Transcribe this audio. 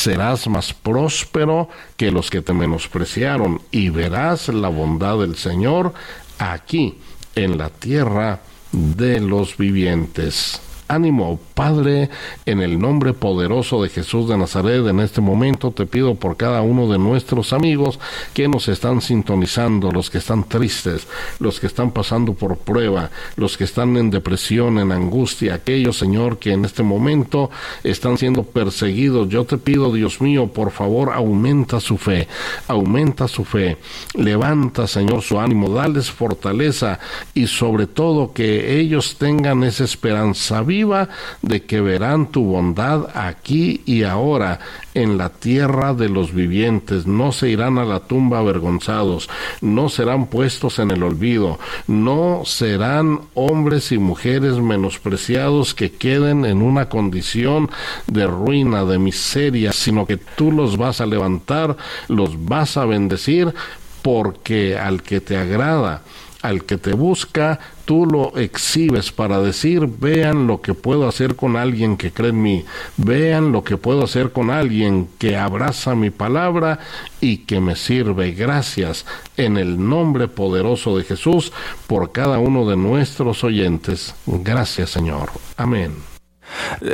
serás más próspero que los que te menospreciaron, y verás la bondad del Señor aquí en la tierra de los vivientes. Ánimo, Padre, en el nombre poderoso de Jesús de Nazaret, en este momento te pido por cada uno de nuestros amigos que nos están sintonizando, los que están tristes, los que están pasando por prueba, los que están en depresión, en angustia, aquellos, Señor, que en este momento están siendo perseguidos. Yo te pido, Dios mío, por favor, aumenta su fe, levanta, Señor, su ánimo, dales fortaleza, y sobre todo que ellos tengan esa esperanza viva de que verán tu bondad aquí y ahora en la tierra de los vivientes. No se irán a la tumba avergonzados, no serán puestos en el olvido, no serán hombres y mujeres menospreciados que queden en una condición de ruina, de miseria, sino que tú los vas a levantar, los vas a bendecir, porque al que te agrada, al que te busca, tú lo exhibes para decir: vean lo que puedo hacer con alguien que cree en mí, vean lo que puedo hacer con alguien que abraza mi palabra y que me sirve. Gracias, en el nombre poderoso de Jesús, por cada uno de nuestros oyentes. Gracias, Señor. Amén.